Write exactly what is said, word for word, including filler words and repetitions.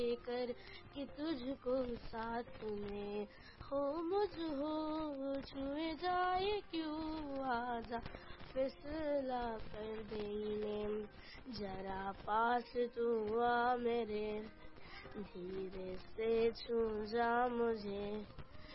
कर कि तुझको साथ में हो मुझ हो छुए जाए क्यों आजा फिसला कर देने जरा पास तू आ मेरे धीरे से छू जा मुझे